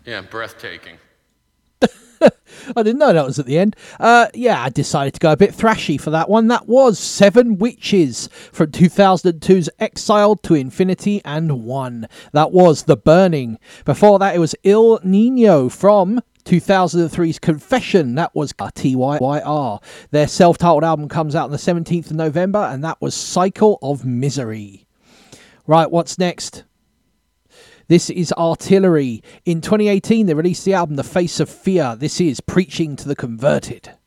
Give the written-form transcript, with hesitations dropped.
Yeah, breathtaking. I didn't know that was at the end. Yeah, I decided to go a bit thrashy for that one. That was Seven Witches from 2002's Exiled to Infinity and One. That was The Burning. Before that, it was Il Nino from 2003's Confession. That was TYR. Their self-titled album comes out on the 17th of November, and that was Cycle of Misery. Right, what's next? This is Artillery. In 2018, they released the album The Face of Fear. This is Preaching to the Converted.